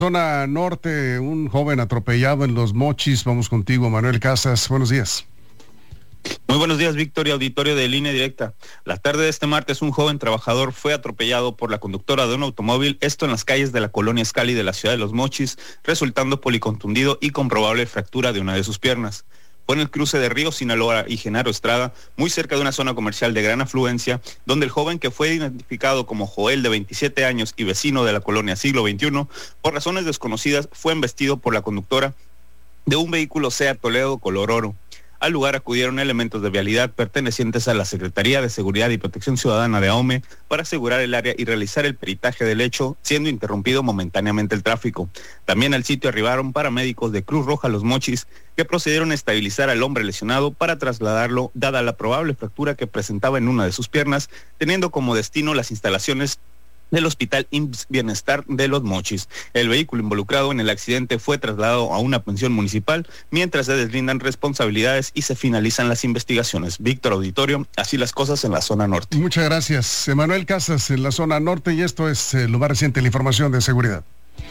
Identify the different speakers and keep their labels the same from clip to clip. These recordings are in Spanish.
Speaker 1: Zona norte, un joven atropellado en Los Mochis. Vamos contigo, Manuel Casas. Buenos días.
Speaker 2: Muy buenos días, Víctor y auditorio de Línea Directa. La tarde de este martes, un joven trabajador fue atropellado por la conductora de un automóvil, esto en las calles de la colonia Escali de la ciudad de Los Mochis, resultando policontundido y con probable fractura de una de sus piernas. Fue en el cruce de Río Sinaloa y Genaro Estrada, muy cerca de una zona comercial de gran afluencia, donde el joven, que fue identificado como Joel, de 27 años y vecino de la colonia Siglo XXI, por razones desconocidas, fue embestido por la conductora de un vehículo Seat Toledo color oro. Al lugar acudieron elementos de vialidad pertenecientes a la Secretaría de Seguridad y Protección Ciudadana de AOME para asegurar el área y realizar el peritaje del hecho, siendo interrumpido momentáneamente el tráfico. También al sitio arribaron paramédicos de Cruz Roja Los Mochis, que procedieron a estabilizar al hombre lesionado para trasladarlo, dada la probable fractura que presentaba en una de sus piernas, teniendo como destino las instalaciones del Hospital IMSS Bienestar de Los Mochis. El vehículo involucrado en el accidente fue trasladado a una pensión municipal mientras se deslindan responsabilidades y se finalizan las investigaciones. Víctor, auditorio, así las cosas en la zona norte.
Speaker 1: Muchas gracias. Manuel Casas en la zona norte, y esto es lo más reciente, la información de seguridad.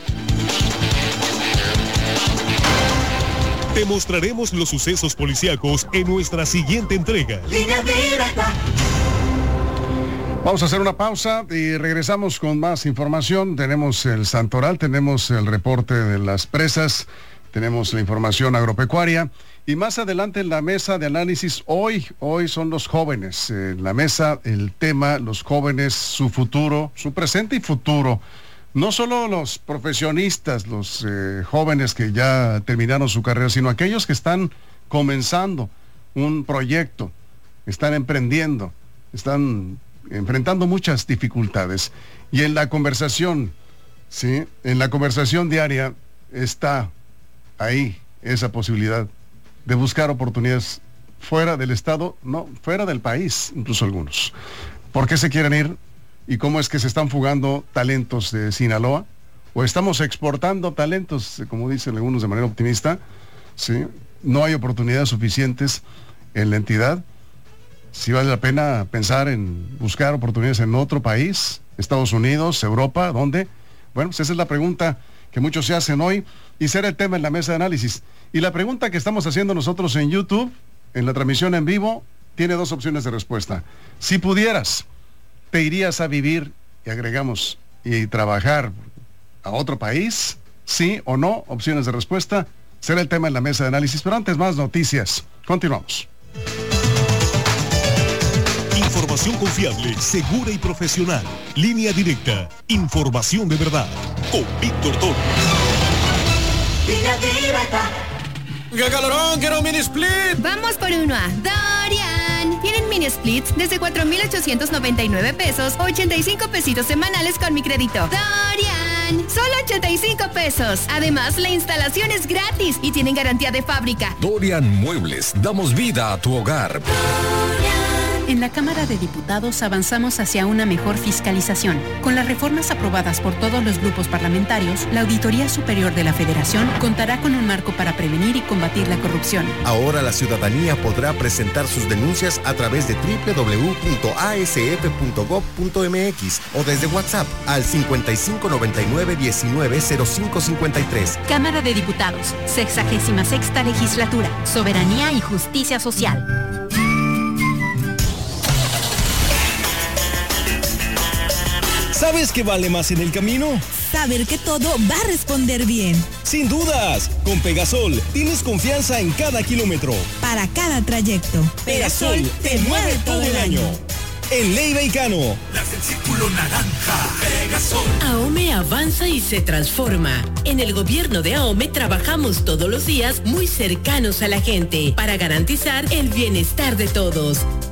Speaker 3: Te mostraremos los sucesos policíacos en nuestra siguiente entrega.
Speaker 4: Línea Directa.
Speaker 1: Vamos a hacer una pausa y regresamos con más información. Tenemos el santoral, tenemos el reporte de las presas, tenemos la información agropecuaria y más adelante en la mesa de análisis, hoy son los jóvenes. En la mesa el tema, los jóvenes, su futuro, su presente y futuro. No solo los profesionistas, los jóvenes que ya terminaron su carrera, sino aquellos que están comenzando un proyecto, están emprendiendo, están enfrentando muchas dificultades. Y en la conversación, ¿sí? En la conversación diaria está ahí esa posibilidad de buscar oportunidades fuera del estado, no, fuera del país, incluso algunos. ¿Por qué se quieren ir? ¿Y cómo es que se están fugando talentos de Sinaloa? ¿O estamos exportando talentos, como dicen algunos de manera optimista? ¿Sí? No hay oportunidades suficientes en la entidad. Si vale la pena pensar en buscar oportunidades en otro país, Estados Unidos, Europa, ¿dónde? Bueno, pues esa es la pregunta que muchos se hacen hoy y será el tema en la mesa de análisis. Y la pregunta que estamos haciendo nosotros en YouTube, en la transmisión en vivo, tiene dos opciones de respuesta. Si pudieras, ¿te irías a vivir, y agregamos, y trabajar a otro país? ¿Sí o no? Opciones de respuesta. Será el tema en la mesa de análisis, pero antes más noticias. Continuamos.
Speaker 3: Información confiable, segura y profesional. Línea Directa. Información de verdad. Con Víctor Toro.
Speaker 4: Línea Directa.
Speaker 5: ¡Qué calorón! ¡Quiero un mini split!
Speaker 6: Vamos por uno a Dorian. Tienen mini splits desde 4,899 pesos, 85 pesitos semanales con mi crédito. Dorian, solo 85 pesos. Además, la instalación es gratis y tienen garantía de fábrica.
Speaker 7: Dorian Muebles, damos vida a tu hogar.
Speaker 8: En la Cámara de Diputados avanzamos hacia una mejor fiscalización. Con las reformas aprobadas por todos los grupos parlamentarios, la Auditoría Superior de la Federación contará con un marco para prevenir y combatir la corrupción.
Speaker 9: Ahora la ciudadanía podrá presentar sus denuncias a través de www.asf.gov.mx o desde WhatsApp al 5599-190553.
Speaker 8: Cámara de Diputados, 66ª Legislatura, Soberanía y Justicia Social.
Speaker 5: ¿Sabes qué vale más en el camino?
Speaker 10: Saber que todo va a responder bien.
Speaker 5: Sin dudas, con Pegasol tienes confianza en cada kilómetro.
Speaker 10: Para cada trayecto.
Speaker 5: Pegasol te mueve todo el año. En Leiva y Cano.
Speaker 4: Las del Círculo Naranja. Pegasol.
Speaker 11: AOME avanza y se transforma. En el gobierno de AOME trabajamos todos los días muy cercanos a la gente para garantizar el bienestar de todos.